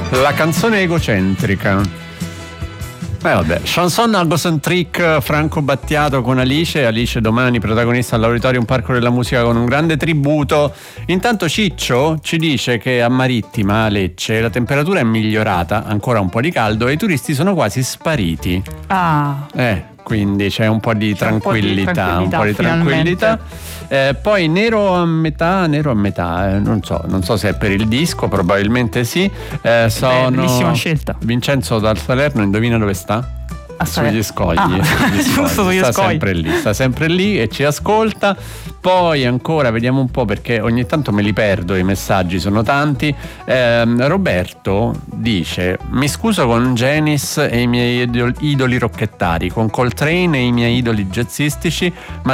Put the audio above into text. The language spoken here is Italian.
La canzone egocentrica. Vabbè, chanson egocentrique, Franco Battiato con Alice domani protagonista all'Auditorium Parco della Musica con un grande tributo. Intanto Ciccio ci dice che a Marittima, a Lecce, la temperatura è migliorata, ancora un po' di caldo e i turisti sono quasi spariti. Quindi c'è un po' di tranquillità, un po' di tranquillità. Poi nero a metà, non so se è per il disco, probabilmente sì. Bellissima scelta. Vincenzo dal Salerno, indovina dove sta? Sugli scogli. Sta sempre lì e ci ascolta. Poi ancora vediamo un po', perché ogni tanto me li perdo, i messaggi sono tanti. Roberto dice: mi scuso con Janis e i miei idoli rocchettari, con Coltrane e i miei idoli jazzistici, ma